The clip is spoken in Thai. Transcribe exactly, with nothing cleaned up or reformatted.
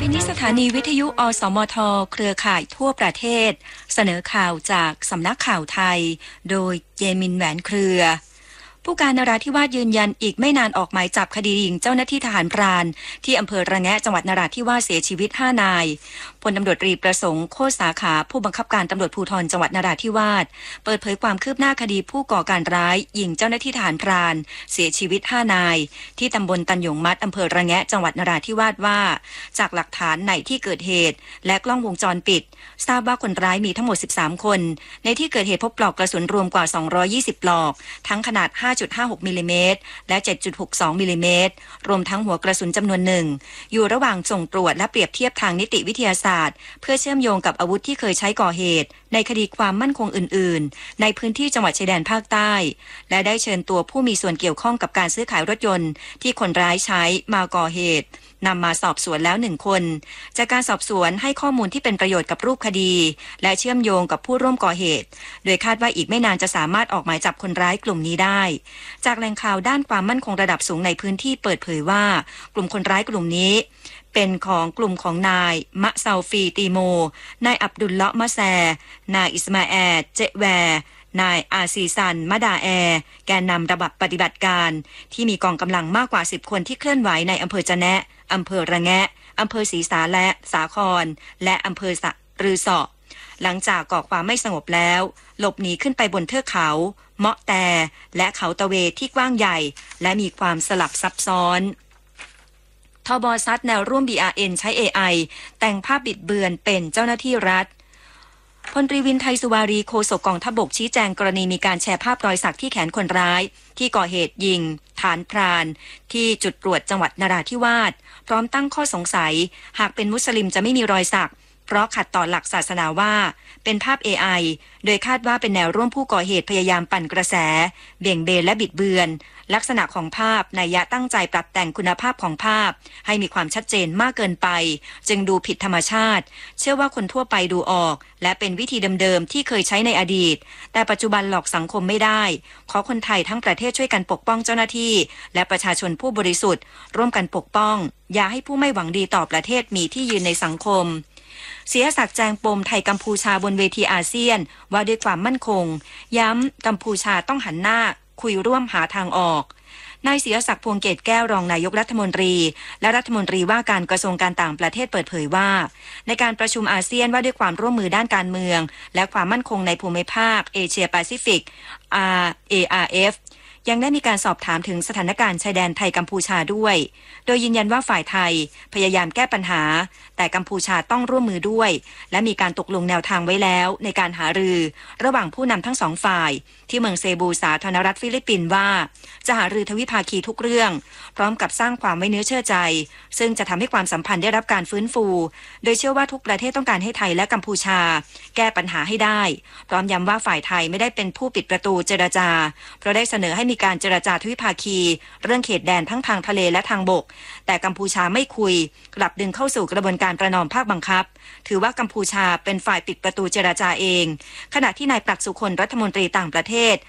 พินิจสถานีวิทยุอสมทเครือข่ายทั่วประเทศเสนอข่าวจากสำนักข่าวไทยโดยเยมินแหวนเครือผู้การนราธิวาสยืนยันอีกไม่นานออกหมายจับคดียิงเจ้าหน้าที่ทหารพรานที่อำเภอระแงะจังหวัดนราธิวาสเสียชีวิตห้านายพลตำรวจตรีประสงค์โคตรสาขาผู้บังคับการตำรวจภูธรจังหวัดนราธิวาสเปิดเผยความคืบหน้าคดีผู้ก่อการร้ายยิงเจ้าหน้าที่ทหารพรานเสียชีวิตห้านายที่ตำบลตันหยงมัดอำเภอระแงะจังหวัดนราธิวาสว่าจากหลักฐานในที่เกิดเหตุและกล้องวงจรปิดทราบว่าคนร้ายมีทั้งหมดสิบสามคนในที่เกิดเหตุพบปลอกกระสุนรวมกว่าสองร้อยยี่สิบปลอกทั้งขนาด ห้าจุดห้าหก มิลลิเมตรและ เจ็ดจุดหกสอง มิลลิเมตรรวมทั้งหัวกระสุนจำนวนหนึ่งอยู่ระหว่างส่งตรวจและเปรียบเทียบทางนิติวิทยาศาสตร์เพื่อเชื่อมโยงกับอาวุธที่เคยใช้ก่อเหตุในคดีความมั่นคงอื่นๆในพื้นที่จังหวัดชายแดนภาคใต้และได้เชิญตัวผู้มีส่วนเกี่ยวข้องกับการซื้อขายรถยนต์ที่คนร้ายใช้มาก่อเหตุนำมาสอบสวนแล้วหนึ่งคนจากการสอบสวนให้ข้อมูลที่เป็นประโยชน์กับรูปคดีและเชื่อมโยงกับผู้ร่วมก่อเหตุโดยคาดว่าอีกไม่นานจะสามารถออกหมายจับคนร้ายกลุ่มนี้ได้จากแหล่งข่าวด้านความมั่นคงระดับสูงในพื้นที่เปิดเผยว่ากลุ่มคนร้ายกลุ่มนี้เป็นของกลุ่มของนายมะซาฟีตีโมนายอับดุลเลาะมะแซนายอิสมาแอลเจแวนายอาซีซันมะดาแอแกนนำระบบปฏิบัติการที่มีกองกำลังมากกว่าสิบคนที่เคลื่อนไหวในอำเภอจะแนะอำเภอระแงะอำเภอศรีสาและสาครและอำเภอสะรือสอหลังจากก่อความไม่สงบแล้วหลบหนีขึ้นไปบนเทือกเขาเมาะแต่และเขาตะเวที่กว้างใหญ่และมีความสลับซับซ้อนทบซัดแนวร่วม บี อาร์ เอ็น ใช้ เอ ไอ แต่งภาพบิดเบือนเป็นเจ้าหน้าที่รัฐพลตรีวินไทยสุวารีโฆษกกองทัพบกชี้แจงกรณีมีการแชร์ภาพรอยสักที่แขนคนร้ายที่ก่อเหตุยิงฐานพรานที่จุดตรวจจังหวัดนราธิวาสพร้อมตั้งข้อสงสัยหากเป็นมุสลิมจะไม่มีรอยสักเพราะขัดต่อหลักศาสนาว่าเป็นภาพ เอ ไอ โดยคาดว่าเป็นแนวร่วมผู้ก่อเหตุพยายามปั่นกระแสเบี่ยงเบนและบิดเบือนลักษณะของภาพนัยยะตั้งใจปรับแต่งคุณภาพของภาพให้มีความชัดเจนมากเกินไปจึงดูผิดธรรมชาติเชื่อว่าคนทั่วไปดูออกและเป็นวิธีเดิมๆที่เคยใช้ในอดีตแต่ปัจจุบันหลอกสังคมไม่ได้ขอคนไทยทั้งประเทศช่วยกันปกป้องเจ้าหน้าที่และประชาชนผู้บริสุทธิ์ร่วมกันปกป้องอย่าให้ผู้ไม่หวังดีต่อประเทศมีที่ยืนในสังคมเสียศักดิ์แจงปมไทยกัมพูชาบนเวทีอาเซียนว่าด้วยความมั่นคงย้ำกัมพูชาต้องหันหน้าคุยร่วมหาทางออกนายเสียศักดิ์พวงเกตแก้วรองนายกรัฐมนตรีและรัฐมนตรีว่าการกระทรวงการต่างประเทศเปิดเผยว่าในการประชุมอาเซียนว่าด้วยความร่วมมือด้านการเมืองและความมั่นคงในภูมิภาคเอเชียแปซิฟิก อาร์ เอ อาร์ เอฟ ยังได้มีการสอบถามถึงสถานการณ์ชายแดนไทยกัมพูชาด้วยโดยยืนยันว่าฝ่ายไทยพยายามแก้ปัญหาแต่กัมพูชาต้องร่วมมือด้วยและมีการตกลงแนวทางไว้แล้วในการหารือระหว่างผู้นำทั้งสองฝ่ายที่เมืองเซบูสาธารณรัฐฟิลิปปินส์ว่าจะหารือทวิภาคีทุกเรื่องพร้อมกับสร้างความไว้เนื้อเชื่อใจซึ่งจะทำให้ความสัมพันธ์ได้รับการฟื้นฟูโดยเชื่อว่าทุกประเทศต้องการให้ไทยและกัมพูชาแก้ปัญหาให้ได้พร้อมย้ำว่าฝ่ายไทยไม่ได้เป็นผู้ปิดประตูเจรจาเพราะได้เสนอให้มีการเจรจาทวิภาคีเรื่องเขตแดนทั้งทางทะเลและทางบกแต่กัมพูชาไม่คุยกลับดึงเข้าสู่กระบวนการประนอมภาคบังคับถือว่ากัมพูชาเป็นฝ่ายปิดประตูเจรจาเองขณะที่นายปลักษณ์สุคนรัฐมนตรีต่างประเทศ